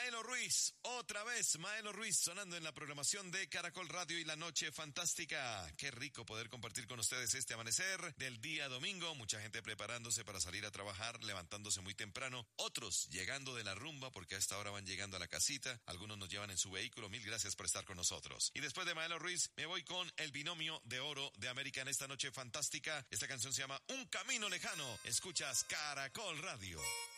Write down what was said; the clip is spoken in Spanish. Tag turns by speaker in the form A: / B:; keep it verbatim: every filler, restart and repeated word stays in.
A: Maelo Ruiz, otra vez Maelo Ruiz sonando en la programación de Caracol Radio y La Noche Fantástica. Qué rico poder compartir con ustedes este amanecer del día domingo. Mucha gente preparándose para salir a trabajar, levantándose muy temprano. Otros llegando de la rumba porque a esta hora van llegando a la casita. Algunos nos llevan en su vehículo. Mil gracias por estar con nosotros. Y después de Maelo Ruiz me voy con el binomio de oro de América en esta Noche Fantástica. Esta canción se llama Un Camino Lejano. Escuchas Caracol Radio.